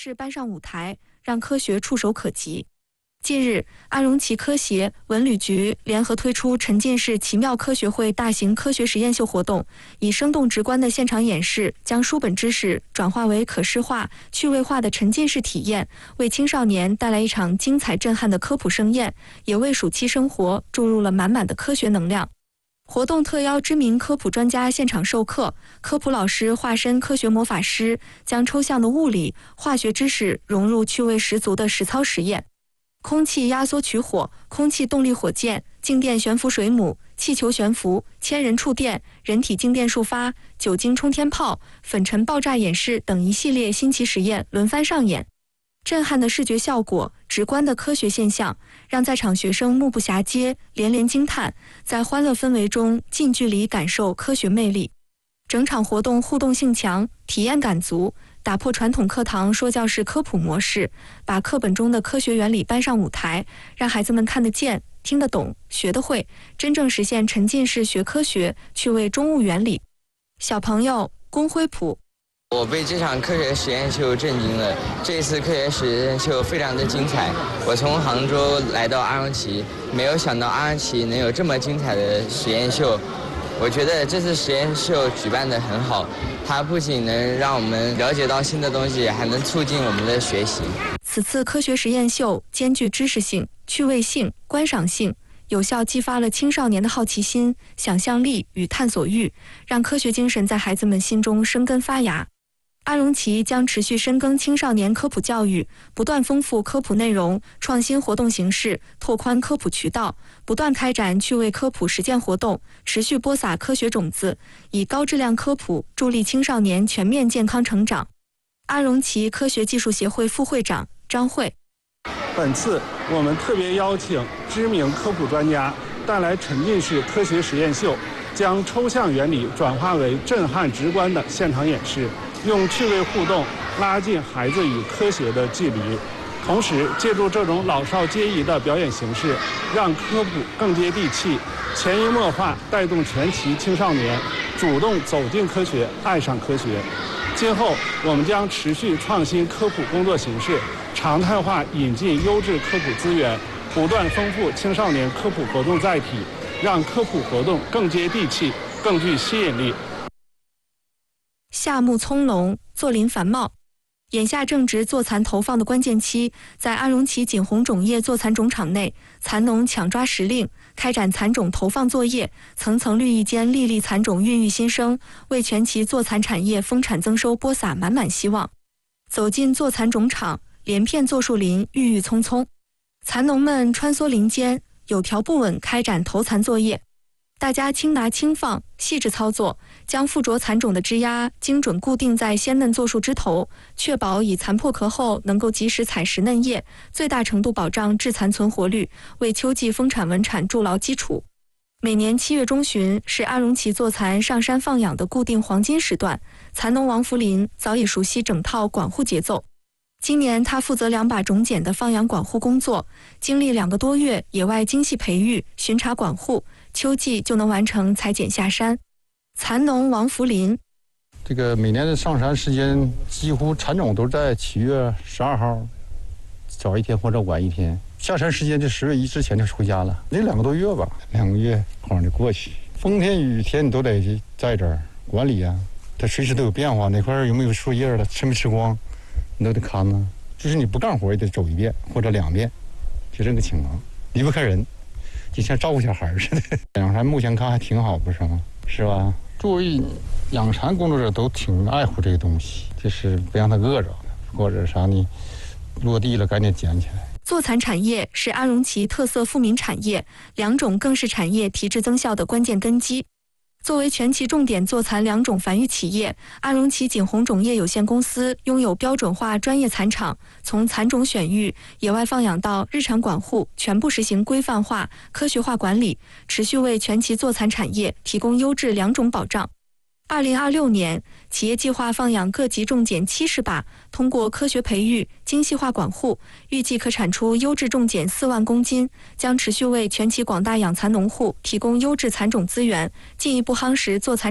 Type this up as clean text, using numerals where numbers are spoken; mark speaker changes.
Speaker 1: 式搬上舞台，让科学触手可及。近日，阿荣旗科协、文旅局联合推出沉浸式奇妙科学会大型科学实验秀活动，以生动直观的现场演示，将书本知识转化为可视化、趣味化的沉浸式体验，为青少年带来一场精彩震撼的科普盛宴，也为暑期生活注入了满满的科学能量。活动特邀知名科普专家现场授课，科普老师化身科学魔法师，将抽象的物理、化学知识融入趣味十足的实操实验。空气压缩取火、空气动力火箭、静电悬浮水母、气球悬浮、千人触电、人体静电束发、酒精冲天炮、粉尘爆炸演示等一系列新奇实验轮番上演。震撼的视觉效果，直观的科学现象，让在场学生目不暇接，连连惊叹，在欢乐氛围中近距离感受科学魅力。整场活动互动性强，体验感足，打破传统课堂说教式科普模式，把课本中的科学原理搬上舞台，让孩子们看得见、听得懂、学得会，真正实现沉浸式学科学，趣味中物原理。小朋友龚辉普，
Speaker 2: 我被这场科学实验秀震惊了。这一次科学实验秀非常的精彩。我从杭州来到阿荣旗，没有想到阿荣旗能有这么精彩的实验秀。我觉得这次实验秀举办得很好，它不仅能让我们了解到新的东西，还能促进我们的学习。
Speaker 1: 此次科学实验秀兼具知识性、趣味性、观赏性，有效激发了青少年的好奇心、想象力与探索欲，让科学精神在孩子们心中生根发芽。阿荣旗将持续深耕青少年科普教育，不断丰富科普内容，创新活动形式，拓宽科普渠道，不断开展趣味科普实践活动，持续播撒科学种子，以高质量科普助力青少年全面健康成长。阿荣旗科学技术协会副会长张慧，
Speaker 3: 本次我们特别邀请知名科普专家带来沉浸式科学实验秀，将抽象原理转化为震撼直观的现场演示，用趣味互动拉近孩子与科学的距离，同时借助这种老少皆宜的表演形式，让科普更接地气，潜移默化带动全旗青少年主动走进科学，爱上科学。今后我们将持续创新科普工作形式，常态化引进优质科普资源，不断丰富青少年科普活动载体，让科普活动更接地气，更具吸引力。
Speaker 1: 夏木葱茏，坐林繁茂。眼下正值坐蚕投放的关键期，在阿荣旗锦红种业坐蚕种场内，蚕农抢抓时令，开展蚕种投放作业，层层绿意间粒粒蚕种孕育新生，为全旗坐蚕产业丰产增收播撒满满希望。走进坐蚕种场，连片坐树林郁郁葱葱，蚕农们穿梭林间，有条不紊开展投蚕作业。大家轻拿轻放，细致操作，将附着蚕种的枝丫精准固定在鲜嫩坐树枝头，确保以蚕破壳后能够及时采食嫩叶，最大程度保障质蚕存活率，为秋季丰产稳产筑牢基础。每年7月中旬是阿荣旗坐蚕上山放养的固定黄金时段，蚕农王福林早已熟悉整套管护节奏。今年他负责2把种茧的放养管护工作，经历2个多月野外精细培育、巡查管护，秋季就能完成裁剪下山。蚕农王福林，
Speaker 4: 这个每年的上山时间几乎蚕种都是在7月12号，早一天或者晚一天。下山时间就10月1之前就回家了，那2个多月吧，2个月好像就过去。风天雨天你都得在这儿管理啊，它随时都有变化，哪块有没有树叶了，吃没吃光，你都得看呢。就是你不干活也得走1遍或者2遍，就这个情况，离不开人。就像照顾小孩似的。养蚕目前看还挺好，不是吗？是吧？作为养蚕工作者都挺爱护这个东西，就是不让它饿着，或者啥呢，落地了赶紧捡起来。
Speaker 1: 坐蚕产业是阿荣旗特色富民产业，2种更是产业提质增效的关键根基。作为全旗重点坐蚕2种繁育企业，阿荣旗锦红种业有限公司拥有标准化专业蚕场，从蚕种选育、野外放养到日常管护，全部实行规范化、科学化管理，持续为全旗坐蚕产业提供优质2种保障。2026年，企业计划放养各级种茧70把，通过科学培育、精细化管护，预计可产出优质种茧4万公斤，将持续为全旗广大养蚕农户提供优质蚕种资源，进一步夯实坐蚕